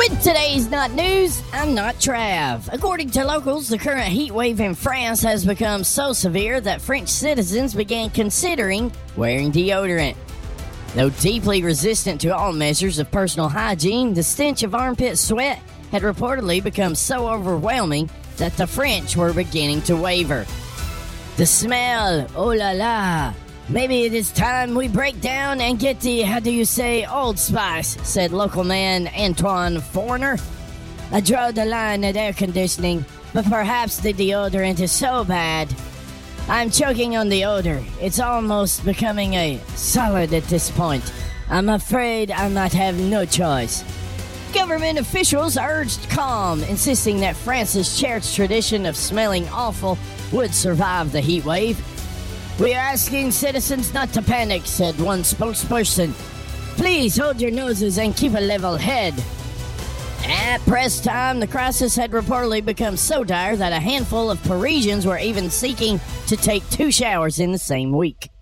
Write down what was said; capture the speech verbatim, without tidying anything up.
With today's Not News, I'm not Trav. According to locals, the current heat wave in France has become so severe that French citizens began considering wearing deodorant. Though deeply resistant to all measures of personal hygiene, the stench of armpit sweat had reportedly become so overwhelming that the French were beginning to waver. The smell, oh la la. Maybe it is time we break down and get the, how do you say, Old Spice, said local man Antoine Fournier. I draw the line at air conditioning, but perhaps the deodorant is so bad. I'm choking on the odor. It's almost becoming a solid at this point. I'm afraid I might have no choice. Government officials urged calm, insisting that France's cherished tradition of smelling awful would survive the heat wave. We are asking citizens not to panic, said one spokesperson. Please hold your noses and keep a level head. At press time, the crisis had reportedly become so dire that a handful of Parisians were even seeking to take two showers in the same week.